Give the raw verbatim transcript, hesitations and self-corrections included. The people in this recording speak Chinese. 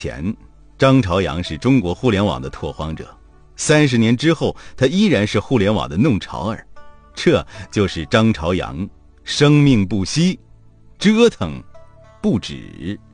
前，张朝阳是中国互联网的拓荒者，三十年之后，他依然是互联网的弄潮儿。这就是张朝阳，生命不息，折腾不止。